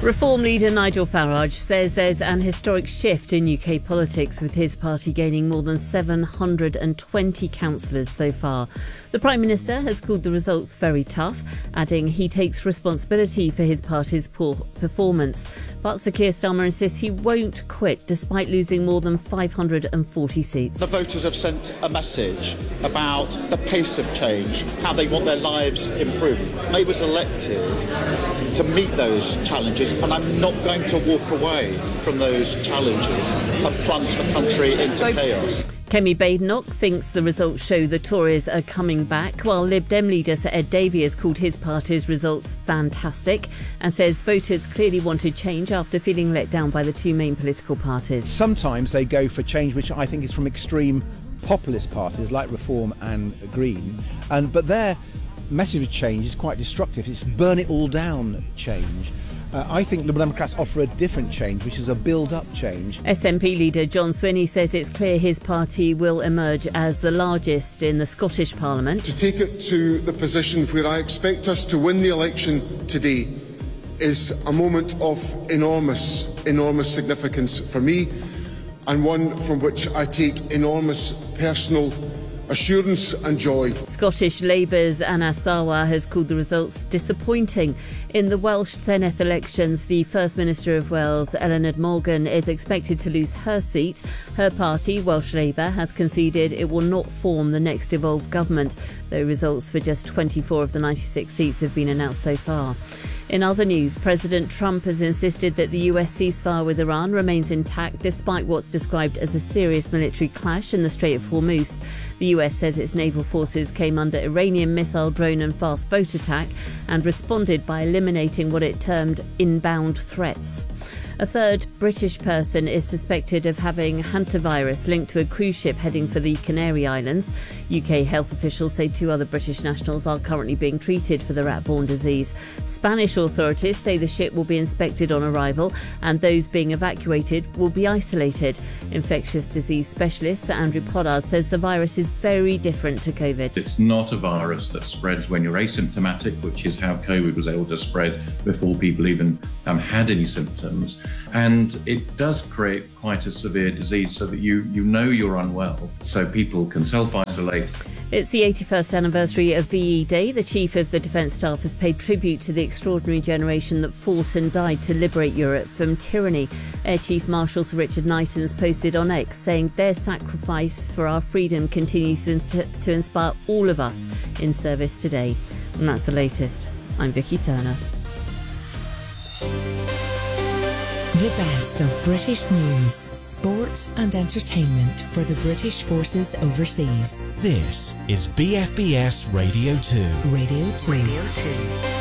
Reform leader Nigel Farage says there's an historic shift in UK politics, with his party gaining more than 720 councillors so far. The Prime Minister has called the results very tough, adding he takes responsibility for his party's poor performance. But Sir Keir Starmer insists he won't quit despite losing more than 540 seats. The voters have sent a message about the pace of change, how they want their lives improved. They was elected to meet those challenges, and I'm not going to walk away from those challenges and plunge the country into chaos. Kemi Badenoch thinks the results show the Tories are coming back, while Lib Dem leader Sir Ed Davey has called his party's results fantastic and says voters clearly wanted change after feeling let down by the two main political parties. Sometimes they go for change which I think is from extreme populist parties like Reform and Green, but their message of change is quite destructive. It's burn it all down change. I think Liberal Democrats offer a different change, which is a build-up change. SNP leader John Swinney says it's clear his party will emerge as the largest in the Scottish Parliament. To take it to the position where I expect us to win the election today is a moment of enormous significance for me, and one from which I take enormous personal assurance and joy. Scottish Labour's Anna Sarwar has called the results disappointing. In the Welsh Senedd elections, the First Minister of Wales, Eluned Morgan, is expected to lose her seat. Her party, Welsh Labour, has conceded it will not form the next devolved government, though results for just 24 of the 96 seats have been announced so far. In other news, President Trump has insisted that the US ceasefire with Iran remains intact despite what's described as a serious military clash in the Strait of Hormuz. The US says its naval forces came under Iranian missile, drone and fast boat attack and responded by eliminating what it termed inbound threats. A third British person is suspected of having hantavirus linked to a cruise ship heading for the Canary Islands. UK health officials say 2 other British nationals are currently being treated for the rat-borne disease. Spanish authorities say the ship will be inspected on arrival and those being evacuated will be isolated. Infectious disease specialist Sir Andrew Pollard says the virus is very different to COVID. It's not a virus that spreads when you're asymptomatic, which is how COVID was able to spread before people even had any symptoms. And it does create quite a severe disease so that you know you're unwell, so people can self-isolate. It's the 81st anniversary of VE Day. The Chief of the Defence Staff has paid tribute to the extraordinary generation that fought and died to liberate Europe from tyranny. Air Chief Marshal Sir Richard Knightons posted on X saying their sacrifice for our freedom continues to inspire all of us in service today. And that's the latest. I'm Vicky Turner. The best of British news, sport and entertainment for the British forces overseas. This is BFBS Radio 2. Radio 2.